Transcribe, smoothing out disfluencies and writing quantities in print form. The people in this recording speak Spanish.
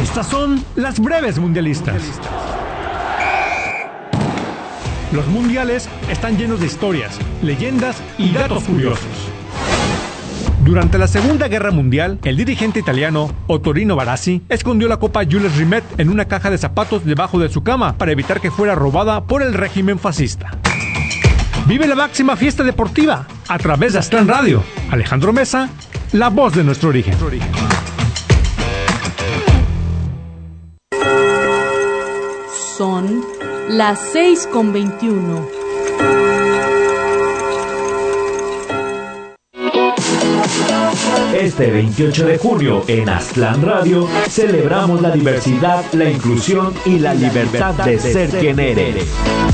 Estas son las breves mundialistas. Los mundiales están llenos de historias, leyendas y datos curiosos. Durante la Segunda Guerra Mundial, el dirigente italiano Ottorino Barassi escondió la Copa Jules Rimet en una caja de zapatos debajo de su cama para evitar que fuera robada por el régimen fascista. Vive la máxima fiesta deportiva a través de Aztlán Radio. Alejandro Mesa, la voz de nuestro origen. Son las 6:21. Este 28 de junio en Aztlán Radio celebramos la diversidad, la inclusión y la libertad de ser quien eres.